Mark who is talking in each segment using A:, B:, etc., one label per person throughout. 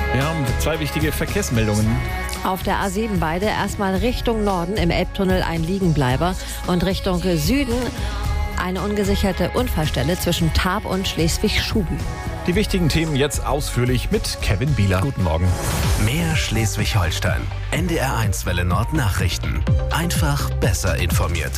A: Wir haben 2 wichtige Verkehrsmeldungen.
B: Auf der A7 beide erstmal Richtung Norden im Elbtunnel ein Liegenbleiber und Richtung Süden eine ungesicherte Unfallstelle zwischen Tarp und Schleswig-Schuben.
A: Die wichtigen Themen jetzt ausführlich mit Kevin Bieler. Guten Morgen.
C: Mehr Schleswig-Holstein. NDR1 Welle Nord Nachrichten. Einfach besser informiert.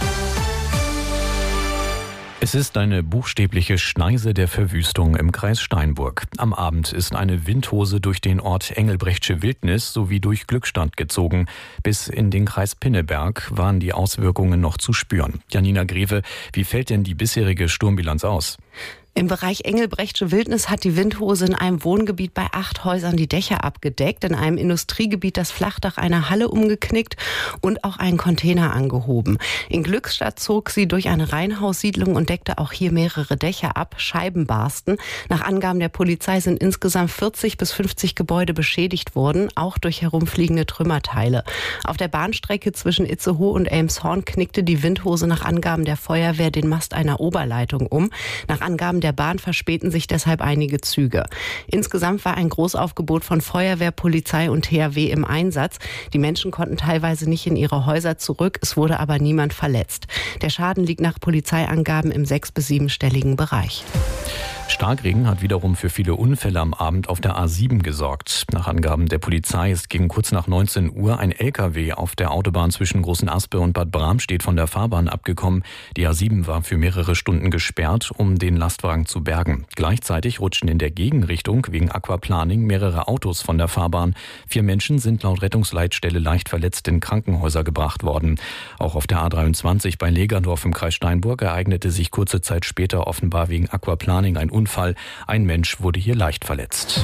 D: Es ist eine buchstäbliche Schneise der Verwüstung im Kreis Steinburg. Am Abend ist eine Windhose durch den Ort Engelbrechtsche Wildnis sowie durch Glückstadt gezogen. Bis in den Kreis Pinneberg waren die Auswirkungen noch zu spüren. Janina Greve, wie fällt denn die bisherige Sturmbilanz aus?
E: Im Bereich Engelbrechtsche Wildnis hat die Windhose in einem Wohngebiet bei 8 Häusern die Dächer abgedeckt, in einem Industriegebiet das Flachdach einer Halle umgeknickt und auch einen Container angehoben. In Glückstadt zog sie durch eine Reihenhaussiedlung und deckte auch hier mehrere Dächer ab, Scheiben barsten. Nach Angaben der Polizei sind insgesamt 40 bis 50 Gebäude beschädigt worden, auch durch herumfliegende Trümmerteile. Auf der Bahnstrecke zwischen Itzehoe und Elmshorn knickte die Windhose nach Angaben der Feuerwehr den Mast einer Oberleitung um. Nach Angaben der Bahn verspäten sich deshalb einige Züge. Insgesamt war ein Großaufgebot von Feuerwehr, Polizei und THW im Einsatz. Die Menschen konnten teilweise nicht in ihre Häuser zurück, es wurde aber niemand verletzt. Der Schaden liegt nach Polizeiangaben im 6- bis 7-stelligen Bereich.
D: Starkregen hat wiederum für viele Unfälle am Abend auf der A7 gesorgt. Nach Angaben der Polizei ist gegen kurz nach 19 Uhr ein LKW auf der Autobahn zwischen Großenaspe und Bad Bramstedt von der Fahrbahn abgekommen. Die A7 war für mehrere Stunden gesperrt, um den Lastwagen zu bergen. Gleichzeitig rutschten in der Gegenrichtung wegen Aquaplaning mehrere Autos von der Fahrbahn. 4 Menschen sind laut Rettungsleitstelle leicht verletzt in Krankenhäuser gebracht worden. Auch auf der A23 bei Legerdorf im Kreis Steinburg ereignete sich kurze Zeit später offenbar wegen Aquaplaning ein Unfall. Ein Mensch wurde hier leicht verletzt.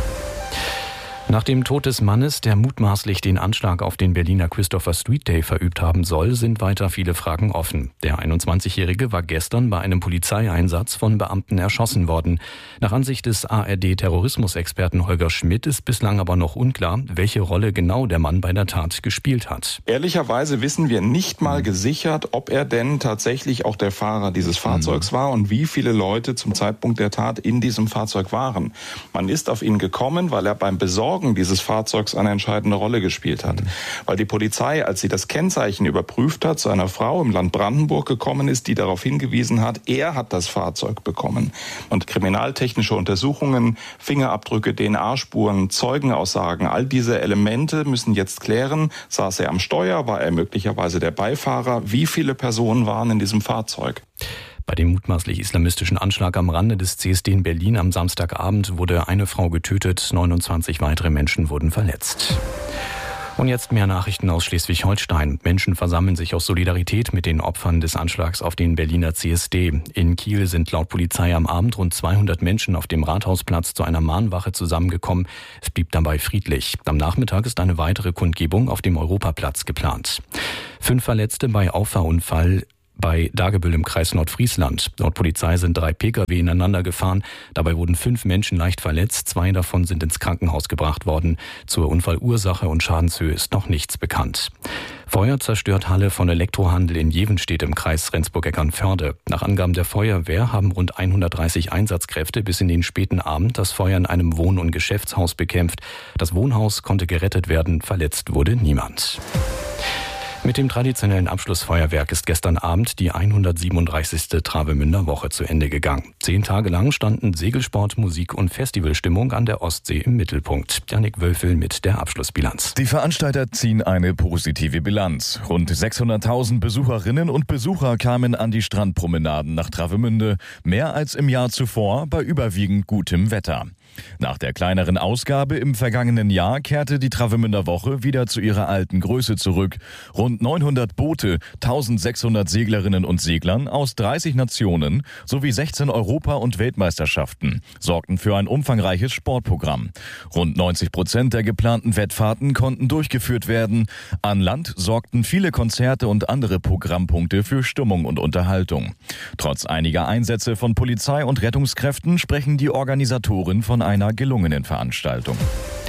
D: Nach dem Tod des Mannes, der mutmaßlich den Anschlag auf den Berliner Christopher Street Day verübt haben soll, sind weiter viele Fragen offen. Der 21-Jährige war gestern bei einem Polizeieinsatz von Beamten erschossen worden. Nach Ansicht des ARD-Terrorismusexperten Holger Schmidt ist bislang aber noch unklar, welche Rolle genau der Mann bei der Tat gespielt hat.
F: Ehrlicherweise wissen wir nicht mal gesichert, ob er denn tatsächlich auch der Fahrer dieses Fahrzeugs war und wie viele Leute zum Zeitpunkt der Tat in diesem Fahrzeug waren. Man ist auf ihn gekommen, weil er beim Besorgen dieses Fahrzeugs eine entscheidende Rolle gespielt hat. Weil die Polizei, als sie das Kennzeichen überprüft hat, zu einer Frau im Land Brandenburg gekommen ist, die darauf hingewiesen hat, er hat das Fahrzeug bekommen. Und kriminaltechnische Untersuchungen, Fingerabdrücke, DNA-Spuren, Zeugenaussagen, all diese Elemente müssen jetzt klären, saß er am Steuer, war er möglicherweise der Beifahrer, wie viele Personen waren in diesem Fahrzeug.
D: Bei dem mutmaßlich islamistischen Anschlag am Rande des CSD in Berlin am Samstagabend wurde eine Frau getötet, 29 weitere Menschen wurden verletzt. Und jetzt mehr Nachrichten aus Schleswig-Holstein. Menschen versammeln sich aus Solidarität mit den Opfern des Anschlags auf den Berliner CSD. In Kiel sind laut Polizei am Abend rund 200 Menschen auf dem Rathausplatz zu einer Mahnwache zusammengekommen. Es blieb dabei friedlich. Am Nachmittag ist eine weitere Kundgebung auf dem Europaplatz geplant. 5 Verletzte bei Auffahrunfall bei Dagebüll im Kreis Nordfriesland. Laut Polizei sind 3 Pkw ineinander gefahren. Dabei wurden 5 Menschen leicht verletzt. 2 davon sind ins Krankenhaus gebracht worden. Zur Unfallursache und Schadenshöhe ist noch nichts bekannt. Feuer zerstört Halle von Elektrohandel in Jevenstedt im Kreis Rendsburg-Eckernförde. Nach Angaben der Feuerwehr haben rund 130 Einsatzkräfte bis in den späten Abend das Feuer in einem Wohn- und Geschäftshaus bekämpft. Das Wohnhaus konnte gerettet werden. Verletzt wurde niemand. Mit dem traditionellen Abschlussfeuerwerk ist gestern Abend die 137. Travemünder Woche zu Ende gegangen. 10 Tage lang standen Segelsport, Musik und Festivalstimmung an der Ostsee im Mittelpunkt. Jannik Wölfel mit der Abschlussbilanz.
G: Die Veranstalter ziehen eine positive Bilanz. Rund 600.000 Besucherinnen und Besucher kamen an die Strandpromenaden nach Travemünde, mehr als im Jahr zuvor bei überwiegend gutem Wetter. Nach der kleineren Ausgabe im vergangenen Jahr kehrte die Travemünder Woche wieder zu ihrer alten Größe zurück. Rund 900 Boote, 1600 Seglerinnen und Seglern aus 30 Nationen sowie 16 Europa- und Weltmeisterschaften sorgten für ein umfangreiches Sportprogramm. Rund 90% der geplanten Wettfahrten konnten durchgeführt werden. An Land sorgten viele Konzerte und andere Programmpunkte für Stimmung und Unterhaltung. Trotz einiger Einsätze von Polizei und Rettungskräften sprechen die Organisatoren von einer gelungenen Veranstaltung.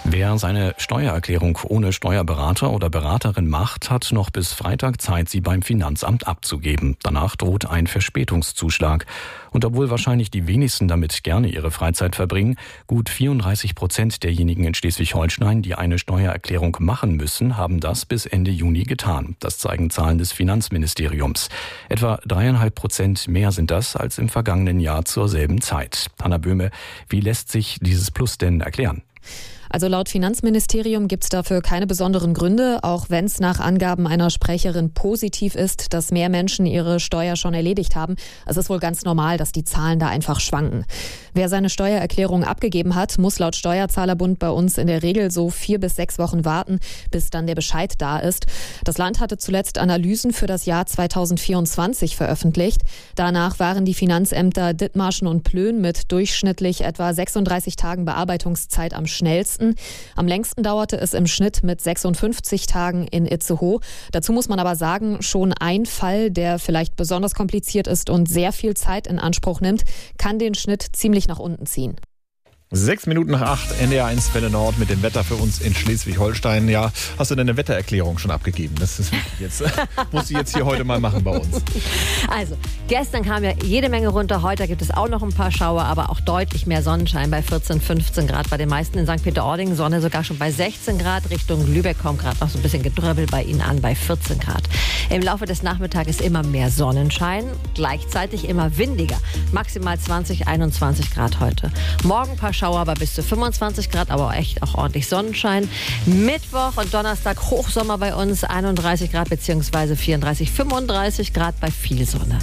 D: Wer seine Steuererklärung ohne Steuerberater oder Beraterin macht, hat noch bis Freitag Zeit, sie beim Finanzamt abzugeben. Danach droht ein Verspätungszuschlag. Und obwohl wahrscheinlich die wenigsten damit gerne ihre Freizeit verbringen, gut 34% derjenigen in Schleswig-Holstein, die eine Steuererklärung machen müssen, haben das bis Ende Juni getan. Das zeigen Zahlen des Finanzministeriums. Etwa 3,5% mehr sind das als im vergangenen Jahr zur selben Zeit. Hanna Böhme, wie lässt sich dieses Plus denn erklären?
H: Also laut Finanzministerium gibt es dafür keine besonderen Gründe, auch wenn es nach Angaben einer Sprecherin positiv ist, dass mehr Menschen ihre Steuer schon erledigt haben. Es ist wohl ganz normal, dass die Zahlen da einfach schwanken. Wer seine Steuererklärung abgegeben hat, muss laut Steuerzahlerbund bei uns in der Regel so 4 bis 6 Wochen warten, bis dann der Bescheid da ist. Das Land hatte zuletzt Analysen für das Jahr 2024 veröffentlicht. Danach waren die Finanzämter Dithmarschen und Plön mit durchschnittlich etwa 36 Tagen Bearbeitungszeit am schnellsten. Am längsten dauerte es im Schnitt mit 56 Tagen in Itzehoe. Dazu muss man aber sagen, schon ein Fall, der vielleicht besonders kompliziert ist und sehr viel Zeit in Anspruch nimmt, kann den Schnitt ziemlich nach unten ziehen.
A: 6 Minuten nach 8, NDR 1 Welle Nord mit dem Wetter für uns in Schleswig-Holstein. Ja, hast du deine Wettererklärung schon abgegeben? Das ist jetzt, muss ich jetzt hier heute mal machen bei uns.
B: Also, gestern kam ja jede Menge runter. Heute gibt es auch noch ein paar Schauer, aber auch deutlich mehr Sonnenschein bei 14, 15 Grad bei den meisten in St. Peter-Ording. Sonne sogar schon bei 16 Grad. Richtung Lübeck kommt gerade noch so ein bisschen Gedröbbel bei Ihnen an bei 14 Grad. Im Laufe des Nachmittages immer mehr Sonnenschein, gleichzeitig immer windiger. Maximal 20, 21 Grad heute. Morgen ein paar Schauer, aber bis zu 25 Grad, aber echt auch ordentlich Sonnenschein. Mittwoch und Donnerstag Hochsommer bei uns, 31 Grad bzw. 34, 35 Grad bei viel Sonne.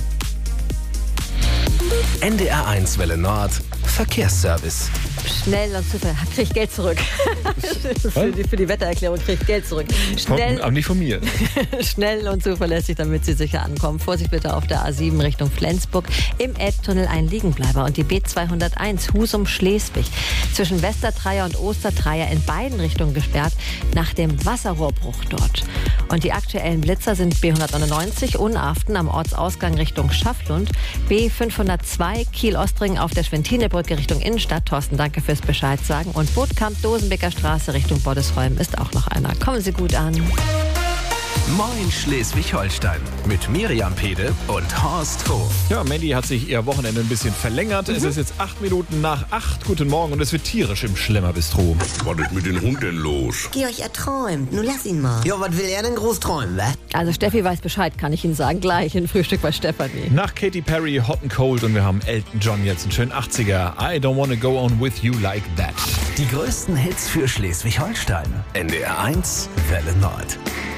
C: NDR 1 Welle Nord Verkehrsservice.
B: Schnell und zuverlässig. Krieg Geld zurück. für die Wettererklärung krieg Geld zurück. Schnell,
A: aber nicht von mir.
B: Schnell und zuverlässig, damit Sie sicher ankommen. Vorsicht bitte auf der A7 Richtung Flensburg. Im Elbtunnel ein Liegenbleiber. Und die B201 Husum-Schleswig. Zwischen Westertreier und Ostertreier in beiden Richtungen gesperrt nach dem Wasserrohrbruch dort. Und die aktuellen Blitzer sind B199 Unaften am Ortsausgang Richtung Schafflund. B502 Kiel-Ostring auf der Schwentinebrücke Richtung Innenstadt. Thorsten, danke fürs Bescheid sagen. Und Bootkamp-Dosenbeker Straße Richtung Boddesholm ist auch noch einer. Kommen Sie gut an.
C: Moin Schleswig-Holstein mit Miriam Pede und Horst Hof.
A: Ja, Mandy hat sich ihr Wochenende ein bisschen verlängert. Es ist jetzt 8 Minuten nach 8. Guten Morgen und es wird tierisch im Schlemmerbistro.
I: Was ist mit dem Hund denn los?
J: Georg, er träumt. Nun lass ihn mal.
K: Ja, was will er denn groß träumen, wa?
B: Also Steffi weiß Bescheid, kann ich Ihnen sagen. Gleich in Frühstück bei Stefanie.
A: Nach Katy Perry, Hot and Cold und wir haben Elton John jetzt einen schönen 80er. I don't wanna go on with you like that.
C: Die größten Hits für Schleswig-Holstein. NDR 1 Welle Nord.